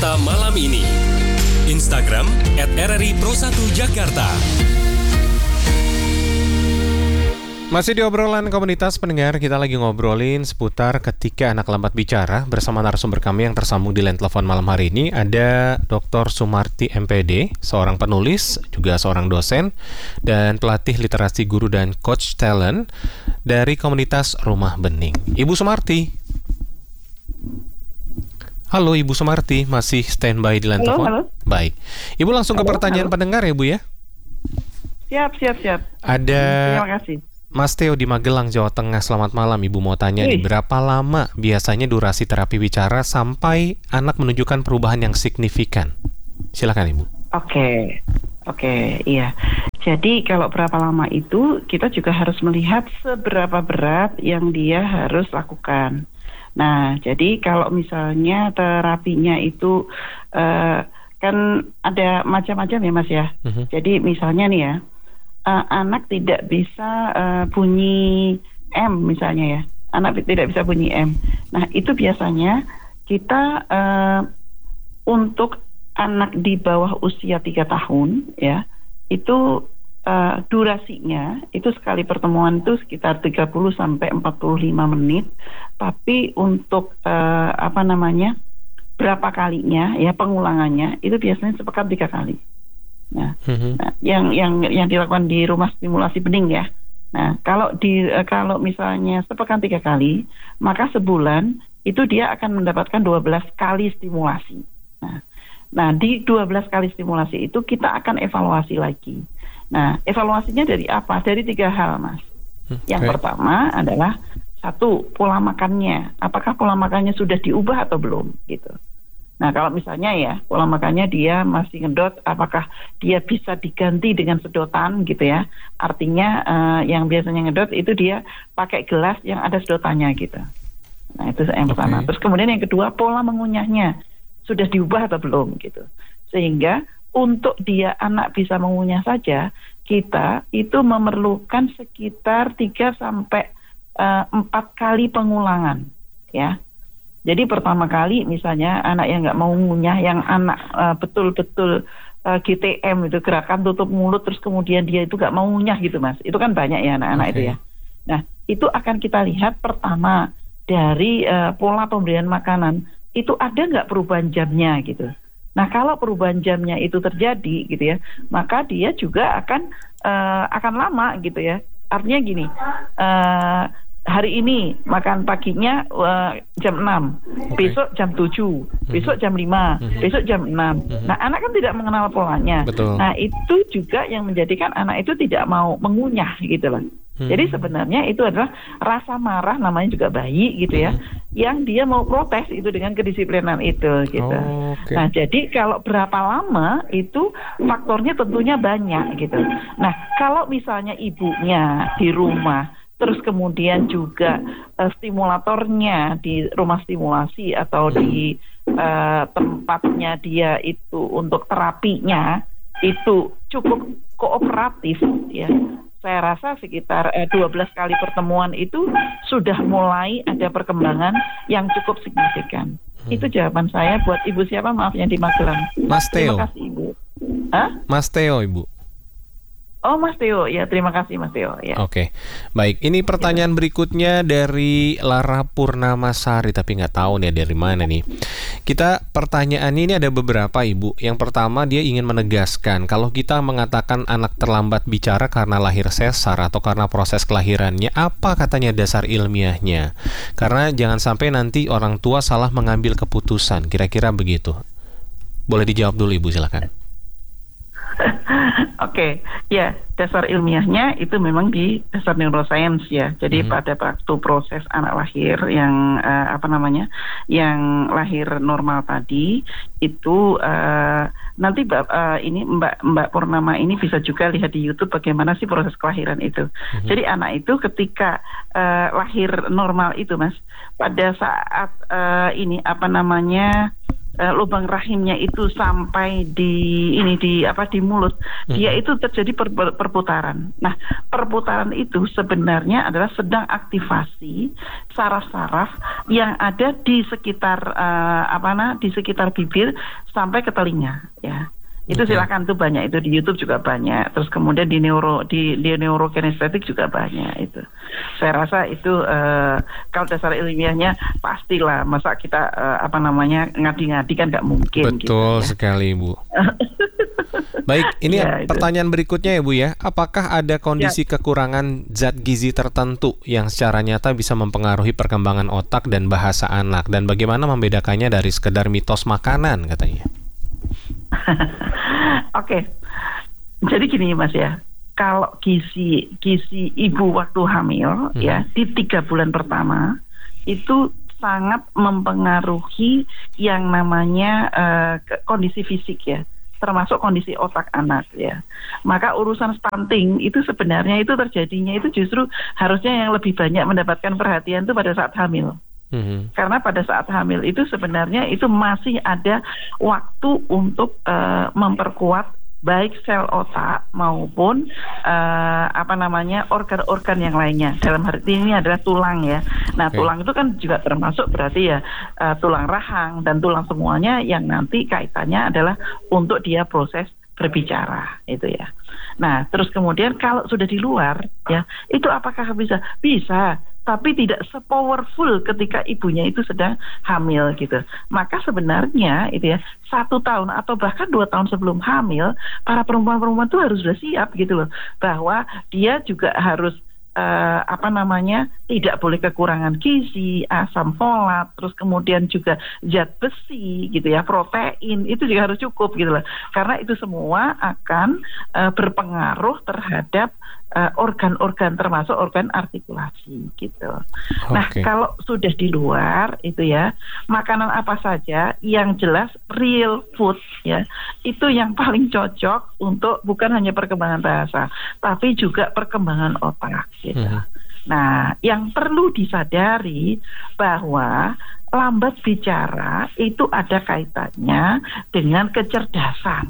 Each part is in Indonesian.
Jakarta malam ini. Instagram @RRI Pro 1 Jakarta. Masih di obrolan komunitas pendengar, kita lagi ngobrolin seputar ketika anak lambat bicara bersama narasumber kami yang tersambung di line telepon malam hari ini. Ada Dr. Sumarti MPD, seorang penulis, juga seorang dosen, dan pelatih literasi guru dan coach talent dari komunitas Rumah Bening. Ibu Sumarti. Halo Ibu Sumarti, masih standby di line telepon? Halo. Baik. Ibu langsung ke pertanyaan pendengar ya Bu ya? Siap. Ada Terima kasih. Mas Theo di Magelang, Jawa Tengah. Selamat malam, Ibu mau tanya nih, berapa lama biasanya durasi terapi bicara sampai anak menunjukkan perubahan yang signifikan? Silakan Ibu. Oke, iya. Jadi kalau berapa lama itu kita juga harus melihat seberapa berat yang dia harus lakukan. Nah, jadi kalau misalnya terapinya itu kan ada macam-macam ya Mas ya. Jadi misalnya nih ya, anak tidak bisa bunyi M misalnya ya, anak tidak bisa bunyi M. Nah itu biasanya kita untuk anak di bawah usia 3 tahun ya, itu durasinya itu sekali pertemuan itu sekitar 30 sampai 45 menit. Tapi untuk berapa kalinya ya pengulangannya itu biasanya sepekan 3 kali. Nah, yang dilakukan di rumah stimulasi bening ya. Nah, kalau misalnya sepekan 3 kali, maka sebulan itu dia akan mendapatkan 12 kali stimulasi. Nah, di 12 kali stimulasi itu kita akan evaluasi lagi. Nah, evaluasinya dari apa? Dari 3 hal, Mas. Yang pertama adalah 1, pola makannya. Apakah pola makannya sudah diubah atau belum gitu. Nah, kalau misalnya ya pola makannya dia masih ngedot, apakah dia bisa diganti dengan sedotan gitu ya. Artinya yang biasanya ngedot itu dia pakai gelas yang ada sedotannya gitu. Nah, itu yang pertama. Terus kemudian yang kedua, pola mengunyahnya sudah diubah atau belum gitu. Sehingga untuk dia anak bisa mengunyah saja, kita itu memerlukan sekitar 3 sampai 4 kali pengulangan ya. Jadi pertama kali misalnya anak yang nggak mau ngunyah, yang anak betul-betul GTM itu, gerakan tutup mulut, terus kemudian dia itu nggak mau ngunyah gitu Mas. Itu kan banyak ya anak-anak itu ya. Nah itu akan kita lihat pertama dari pola pemberian makanan, itu ada nggak perubahan jamnya gitu. Nah kalau perubahan jamnya itu terjadi gitu ya, maka dia juga akan lama gitu ya. Artinya gini, hari ini makan paginya jam 6, besok jam 7, besok jam 5, besok jam 6. Nah, anak kan tidak mengenal polanya. Betul. Nah, itu juga yang menjadikan anak itu tidak mau mengunyah gitu loh. Jadi sebenarnya itu adalah rasa marah, namanya juga bayi gitu ya, yang dia mau protes itu dengan kedisiplinan itu gitu. Nah, jadi kalau berapa lama itu faktornya tentunya banyak gitu. Nah, kalau misalnya ibunya di rumah, terus kemudian juga stimulatornya di rumah stimulasi atau di tempatnya dia itu untuk terapinya itu cukup kooperatif ya. Saya rasa sekitar 12 kali pertemuan itu sudah mulai ada perkembangan yang cukup signifikan. Itu jawaban saya buat Ibu siapa? Maaf yang di Magelang. Mas Theo. Terima kasih Ibu. Mas Theo Ibu. Oh Mas Theo, ya terima kasih Mas Theo ya. Oke, baik. Ini pertanyaan berikutnya dari Lara Purnamasari, tapi nggak tahu nih dari mana nih. Pertanyaan ini ada beberapa Ibu. Yang pertama dia ingin menegaskan kalau kita mengatakan anak terlambat bicara karena lahir sesar atau karena proses kelahirannya, apa katanya dasar ilmiahnya? Karena jangan sampai nanti orang tua salah mengambil keputusan, kira-kira begitu. Boleh dijawab dulu Ibu, silakan. Oke, ya dasar ilmiahnya itu memang di dasar neuroscience ya. Jadi pada waktu proses anak lahir yang yang lahir normal tadi itu nanti Mbak Purnama ini bisa juga lihat di YouTube bagaimana sih proses kelahiran itu. Jadi anak itu ketika lahir normal itu Mas, pada saat lubang rahimnya itu sampai di mulut, dia itu terjadi perputaran. Nah, perputaran itu sebenarnya adalah sedang aktivasi saraf-saraf yang ada di sekitar di sekitar bibir sampai ke telinga, ya. Itu silakan, tuh banyak, itu di YouTube juga banyak. Terus kemudian di neurokinestetik juga banyak itu. Saya rasa itu kalau dasar ilmiahnya pastilah, masa kita ngadi-ngadi kan nggak mungkin. Betul gitu, sekali, Bu. Baik, ini pertanyaan berikutnya ya, Bu ya. Apakah ada kondisi kekurangan zat gizi tertentu yang secara nyata bisa mempengaruhi perkembangan otak dan bahasa anak, dan bagaimana membedakannya dari sekedar mitos makanan katanya? Oke. Jadi gini Mas ya, kalau gizi ibu waktu hamil ya di 3 bulan pertama itu sangat mempengaruhi yang namanya kondisi fisik ya, termasuk kondisi otak anak ya. Maka urusan stunting itu sebenarnya itu terjadinya itu justru harusnya yang lebih banyak mendapatkan perhatian itu pada saat hamil. Karena pada saat hamil itu sebenarnya itu masih ada waktu untuk memperkuat baik sel otak maupun organ-organ yang lainnya. Dalam hal ini adalah tulang ya. Nah, tulang itu kan juga termasuk berarti ya tulang rahang dan tulang semuanya yang nanti kaitannya adalah untuk dia proses berbicara itu ya. Nah, terus kemudian kalau sudah di luar ya, itu apakah bisa? Bisa, tapi tidak se-powerful ketika ibunya itu sedang hamil gitu. Maka sebenarnya itu ya 1 tahun atau bahkan 2 tahun sebelum hamil, para perempuan-perempuan itu harus sudah siap gitu loh, bahwa dia juga harus tidak boleh kekurangan gizi, asam folat, terus kemudian juga zat besi gitu ya, protein itu juga harus cukup gitu loh. Karena itu semua akan berpengaruh terhadap organ-organ termasuk organ artikulasi gitu. Nah, kalau sudah di luar itu ya, makanan apa saja yang jelas real food ya, itu yang paling cocok untuk bukan hanya perkembangan bahasa, tapi juga perkembangan otak gitu. Nah, yang perlu disadari bahwa lambat bicara itu ada kaitannya dengan kecerdasan.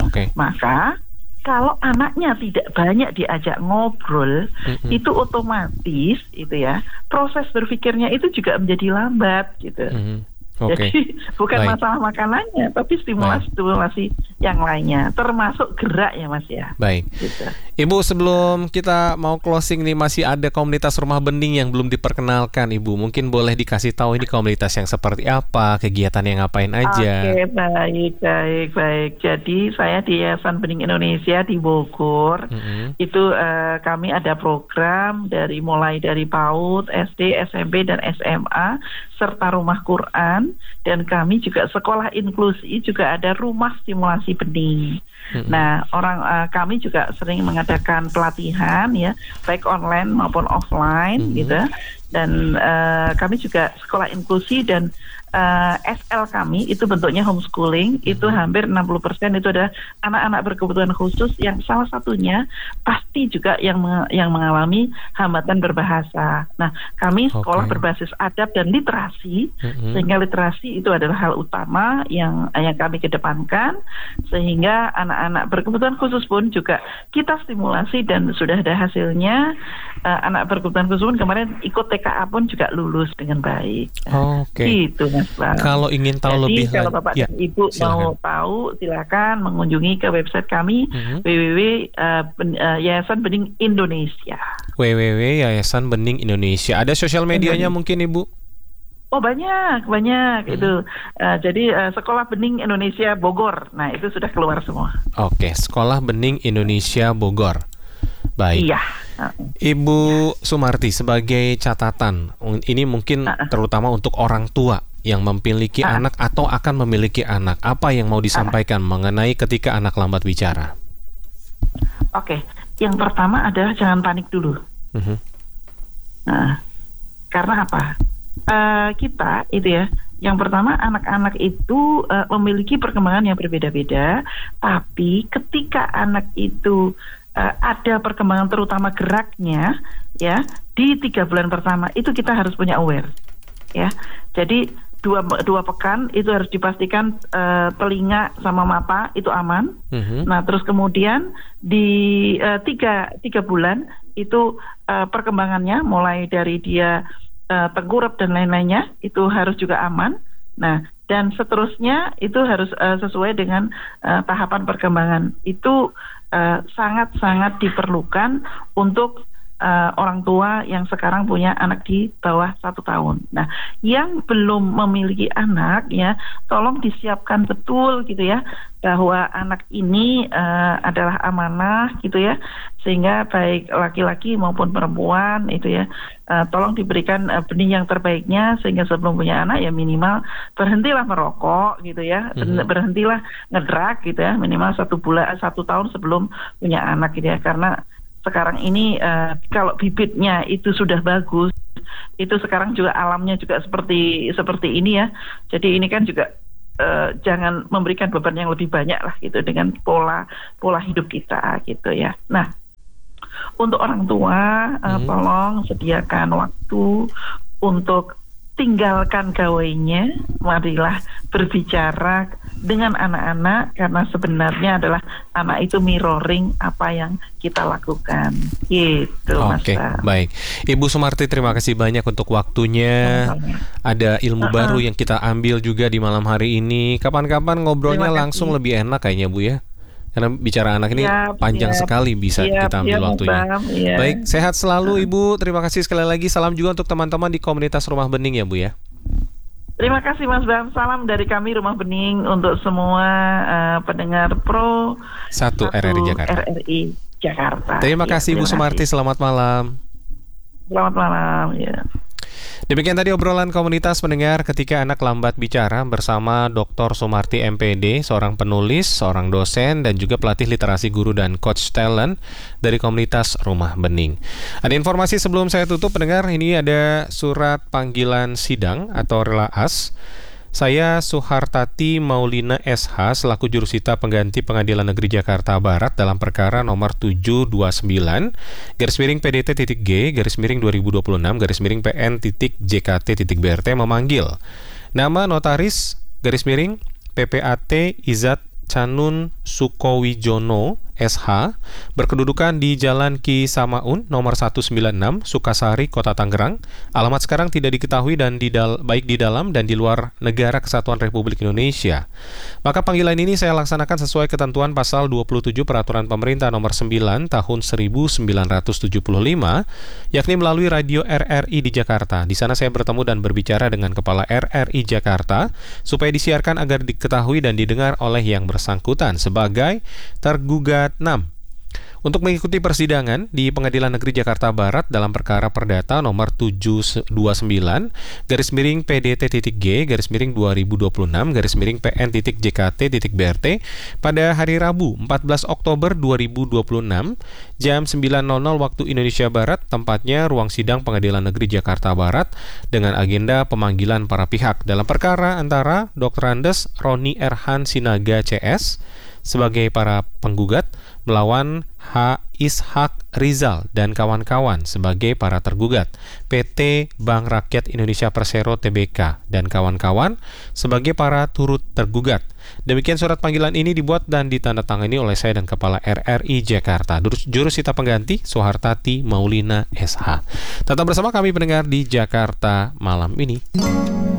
Maka kalau anaknya tidak banyak diajak ngobrol, itu otomatis itu ya, proses berpikirnya itu juga menjadi lambat gitu. Jadi bukan masalah makanannya, tapi stimulasi yang lainnya, termasuk gerak ya Mas ya. Baik. Gitu. Ibu, sebelum kita mau closing nih, masih ada komunitas Rumah Bening yang belum diperkenalkan, Ibu. Mungkin boleh dikasih tahu ini komunitas yang seperti apa, kegiatan yang ngapain aja. Oke, baik. Jadi saya di Yayasan Bening Indonesia di Bogor. Itu kami ada program mulai dari PAUD, SD, SMP dan SMA serta rumah Quran, dan kami juga sekolah inklusi, juga ada rumah stimulasi bening. Nah, kami juga sering mengadakan pelatihan ya, baik online maupun offline gitu. Dan kami juga sekolah inklusi, dan SL kami itu bentuknya homeschooling, itu hampir 60% itu adalah anak-anak berkebutuhan khusus yang salah satunya pasti juga yang mengalami hambatan berbahasa. Nah, kami sekolah berbasis adab dan literasi, sehingga literasi itu adalah hal utama yang kami kedepankan, sehingga anak-anak berkebutuhan khusus pun juga kita stimulasi dan sudah ada hasilnya. Anak berkebutuhan khusus pun kemarin ikut TKA pun juga lulus dengan baik. Gitu Mas Bang. Kalau ingin tahu lebih kalau Bapak dan Ibu mau tahu, silakan mengunjungi ke website kami www.Yayasan Bening Indonesia. www.Yayasan Bening Indonesia. Ada sosial medianya mungkin Ibu? Oh banyak itu. Jadi Sekolah Bening Indonesia Bogor. Nah, itu sudah keluar semua. Sekolah Bening Indonesia Bogor. Baik. Iya. Ibu Sumarti, sebagai catatan, ini mungkin terutama untuk orang tua yang memiliki anak atau akan memiliki anak, apa yang mau disampaikan mengenai ketika anak lambat bicara? Yang pertama adalah jangan panik dulu. Nah, karena apa? Kita itu ya, yang pertama anak-anak itu memiliki perkembangan yang berbeda-beda, tapi ketika anak itu ada perkembangan terutama geraknya ya di 3 bulan pertama itu kita harus punya aware ya. Jadi dua pekan itu harus dipastikan telinga sama mata itu aman. Nah, terus kemudian di 3 bulan itu perkembangannya mulai dari dia tengkurap dan lain-lainnya itu harus juga aman. Nah, dan seterusnya itu harus sesuai dengan tahapan perkembangan. Itu sangat-sangat diperlukan untuk orang tua yang sekarang punya anak di bawah 1 tahun. Nah, yang belum memiliki anak ya, tolong disiapkan betul gitu ya, bahwa anak ini adalah amanah gitu ya, sehingga baik laki-laki maupun perempuan itu ya, tolong diberikan benih yang terbaiknya, sehingga sebelum punya anak ya minimal berhentilah merokok gitu ya, berhentilah ngedrak gitu ya, minimal 1 tahun sebelum punya anak gitu ya, karena sekarang ini kalau bibitnya itu sudah bagus, itu sekarang juga alamnya juga seperti ini ya. Jadi ini kan juga jangan memberikan beban yang lebih banyak lah gitu dengan pola hidup kita gitu ya. Nah, untuk orang tua tolong sediakan waktu untuk tinggalkan gawainya, marilah berbicara dengan anak-anak, karena sebenarnya adalah anak itu mirroring apa yang kita lakukan. Gitu, Mas. Oke, baik. Ibu Sumarti, terima kasih banyak untuk waktunya. Ada ilmu baru yang kita ambil juga di malam hari ini. Kapan-kapan ngobrolnya langsung lebih enak kayaknya, Bu ya. Karena bicara anak ini panjang sekali bisa kita ambil waktunya. Baik, sehat selalu Ibu. Terima kasih sekali lagi. Salam juga untuk teman-teman di komunitas Rumah Bening ya Bu ya. Terima kasih Mas Bam. Salam dari kami Rumah Bening untuk semua pendengar Pro 1 RRI Jakarta. Terima kasih Ibu Sumarti. Selamat malam. Selamat malam. Ya. Demikian tadi obrolan komunitas pendengar ketika anak lambat bicara bersama Dr. Sumarti MPD, seorang penulis, seorang dosen, dan juga pelatih literasi guru dan coach talent dari komunitas Rumah Bening. Ada informasi sebelum saya tutup pendengar, ini ada surat panggilan sidang atau relaas. Saya Suhartati Maulina SH selaku jurusita pengganti Pengadilan Negeri Jakarta Barat dalam perkara nomor 729/2026/PN.JKT.BRT memanggil nama notaris _PPAT Izat Canun Sukowijono SH berkedudukan di Jalan Ki Samaun nomor 196 Sukasari Kota Tangerang. Alamat sekarang tidak diketahui dan baik di dalam dan di luar negara Kesatuan Republik Indonesia. Maka panggilan ini saya laksanakan sesuai ketentuan pasal 27 Peraturan Pemerintah nomor 9 tahun 1975, yakni melalui radio RRI di Jakarta. Di sana saya bertemu dan berbicara dengan Kepala RRI Jakarta supaya disiarkan agar diketahui dan didengar oleh yang bersangkutan sebagai tergugat 6. Untuk mengikuti persidangan di Pengadilan Negeri Jakarta Barat dalam perkara perdata nomor 729/PDT-G/2026/PN.JKT.BRT pada hari Rabu 14 Oktober 2026 jam 9.00 waktu Indonesia Barat, tempatnya ruang sidang Pengadilan Negeri Jakarta Barat dengan agenda pemanggilan para pihak dalam perkara antara Dr. Andes Roni Erhan Sinaga CS sebagai para penggugat melawan H. Ishak Rizal dan kawan-kawan sebagai para tergugat, PT Bank Rakyat Indonesia Persero Tbk dan kawan-kawan sebagai para turut tergugat. Demikian surat panggilan ini dibuat dan ditandatangani oleh saya dan Kepala RRI Jakarta, jurusita pengganti Suhartati Maulina SH. Tetap bersama kami pendengar di Jakarta malam ini.